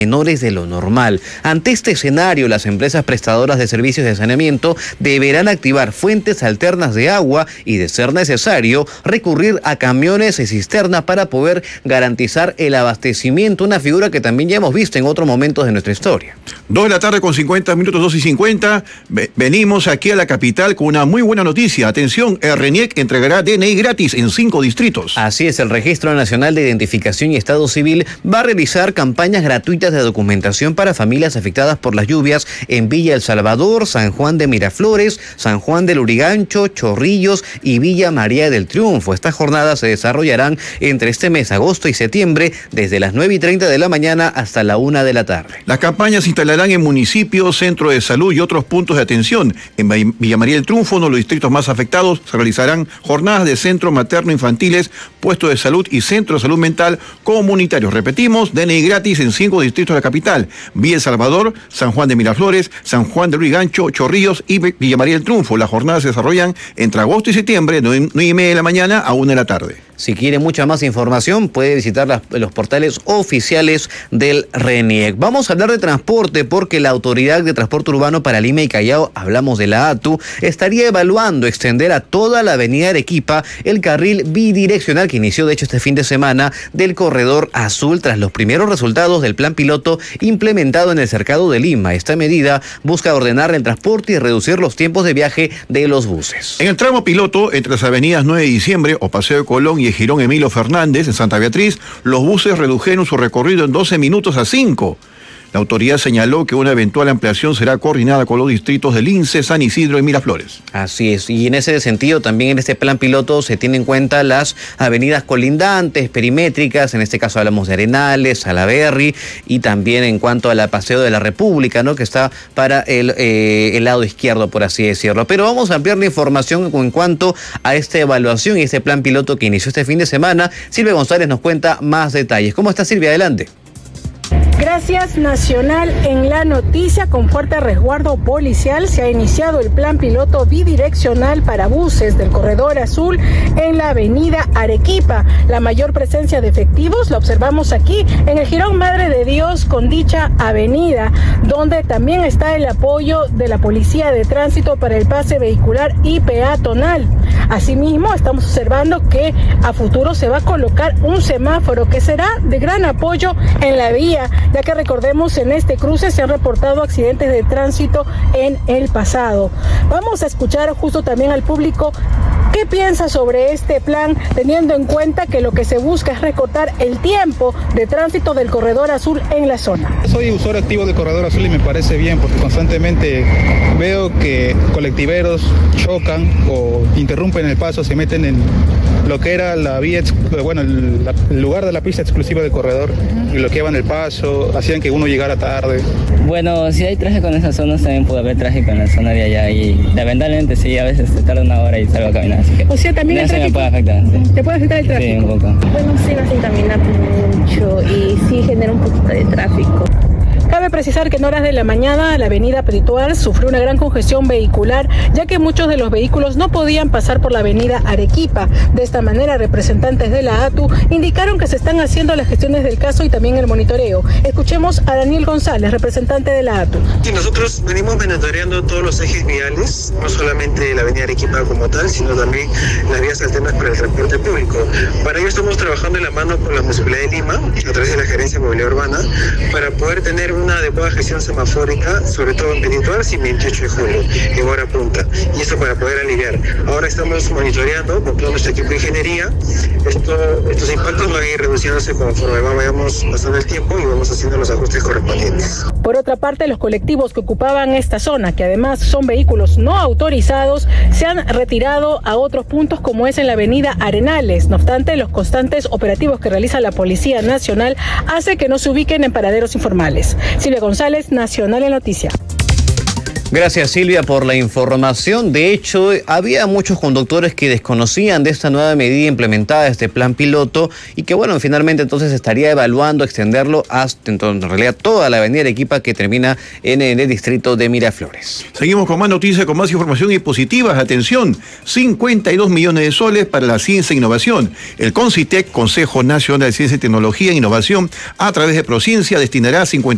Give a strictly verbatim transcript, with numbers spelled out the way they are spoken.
menores de lo normal. Ante este escenario, las empresas prestadoras de servicios de saneamiento deberán activar fuentes alternas de agua y, de ser necesario, recurrir a camiones y cisternas para poder garantizar el abastecimiento, una figura que también ya hemos visto en otros momentos de nuestra historia. Dos de la tarde con cincuenta minutos, dos y cincuenta. Venimos aquí a la capital con una muy buena noticia. Atención, el RENIEC entregará D N I gratis en cinco distritos. Así es, el Registro Nacional de Identificación y Estado Civil va a realizar campañas gratuitas de documentación para familias afectadas por las lluvias en Villa El Salvador, San Juan de Miraflores, San Juan del Lurigancho, Chorrillos y Villa María del Triunfo. Estas jornadas se desarrollarán entre este mes, agosto y septiembre, desde las nueve y treinta de la mañana hasta la una de la tarde. Las campañas se instalarán en municipios, centros de salud y otros puntos de atención. En Villa María del Triunfo, uno de los distritos más afectados, se realizarán jornadas de centros materno-infantiles, puestos de salud y centros de salud mental comunitarios. Repetimos, D N I gratis en cinco distritos de la capital: Villa El Salvador, San Juan de Miraflores, San Juan de Lurigancho, Chorrillos y Villa María del Triunfo. Las jornadas se desarrollan entre agosto y septiembre, nueve y media de la mañana a una de la tarde. Si quiere mucha más información, puede visitar las, los portales oficiales del RENIEC. Vamos a hablar de transporte porque la Autoridad de Transporte Urbano para Lima y Callao, hablamos de la A T U, estaría evaluando extender a toda la avenida Arequipa el carril bidireccional que inició de hecho este fin de semana del Corredor Azul tras los primeros resultados del plan piloto implementado en el Cercado de Lima. Esta medida busca ordenar el transporte y reducir los tiempos de viaje de los buses. En el tramo piloto entre las avenidas nueve de diciembre o Paseo de Colón y Girón Emilio Fernández en Santa Beatriz, los buses redujeron su recorrido en doce minutos a cinco. La autoridad señaló que una eventual ampliación será coordinada con los distritos de Lince, San Isidro y Miraflores. Así es, y en ese sentido también en este plan piloto se tienen en cuenta las avenidas colindantes, perimétricas, en este caso hablamos de Arenales, Salaberry, y también en cuanto a la Paseo de la República, ¿no?, que está para el, eh, el lado izquierdo, por así decirlo. Pero vamos a ampliar la información en cuanto a esta evaluación y este plan piloto que inició este fin de semana. Silvia González nos cuenta más detalles. ¿Cómo está, Silvia? Adelante. Gracias, Nacional. En la noticia, con fuerte resguardo policial, se ha iniciado el plan piloto bidireccional para buses del Corredor Azul en la avenida Arequipa. La mayor presencia de efectivos la observamos aquí en el Jirón Madre de Dios con dicha avenida, donde también está el apoyo de la Policía de Tránsito para el pase vehicular y peatonal. Asimismo, estamos observando que a futuro se va a colocar un semáforo que será de gran apoyo en la vía, ya que recordemos en este cruce se han reportado accidentes de tránsito en el pasado. Vamos a escuchar justo también al público qué piensa sobre este plan, teniendo en cuenta que lo que se busca es recortar el tiempo de tránsito del Corredor Azul en la zona. Soy usuario activo del Corredor Azul y me parece bien porque constantemente veo que colectiveros chocan o interrumpen el paso, se meten en lo que era la vía, bueno, el, la, el lugar de la pista exclusiva del corredor y bloqueaban el paso, hacían que uno llegara tarde. Bueno, si hay tráfico en esas zonas, también puede haber tráfico en la zona de allá y lamentablemente sí, a veces te tarda una hora y salgo a caminar, así que... O sea, también el tráfico me puede afectar, sí. ¿Te puede afectar el tráfico? Sí, un poco. Bueno, sí, no se camina mucho y sí genera un poquito de tráfico. Cabe precisar que en horas de la mañana la avenida Peritual sufrió una gran congestión vehicular, ya que muchos de los vehículos no podían pasar por la avenida Arequipa. De esta manera, representantes de la A T U indicaron que se están haciendo las gestiones del caso y también el monitoreo. Escuchemos a Daniel González, representante de la A T U. Sí, nosotros venimos monitoreando todos los ejes viales, no solamente la avenida Arequipa como tal, sino también las vías alternas para el transporte público. Para ello estamos trabajando en la mano con la Municipalidad de Lima, a través de la Gerencia de Movilidad Urbana, para poder tener una adecuada gestión semafórica, sobre todo en Peritual y veintiocho de julio, en hora punta, y eso para poder aliviar. Ahora estamos monitoreando con todo nuestro equipo de ingeniería. Esto, estos impactos van a ir reduciéndose conforme vayamos pasando el tiempo y vamos haciendo los ajustes correspondientes. Por otra parte, los colectivos que ocupaban esta zona, que además son vehículos no autorizados, se han retirado a otros puntos como es en la avenida Arenales. No obstante, los constantes operativos que realiza la Policía Nacional hace que no se ubiquen en paraderos informales. Silvia González, Nacional en Noticias. Gracias, Silvia, por la información. De hecho, había muchos conductores que desconocían de esta nueva medida implementada, este plan piloto, y que, bueno, finalmente entonces estaría evaluando extenderlo hasta, entonces, en realidad, toda la avenida Arequipa que termina en el distrito de Miraflores. Seguimos con más noticias, con más información y positivas. Atención, cincuenta y dos millones de soles para la ciencia e innovación. El CONCITEC, Consejo Nacional de Ciencia, Tecnología e Innovación, a través de Prociencia, destinará cincuenta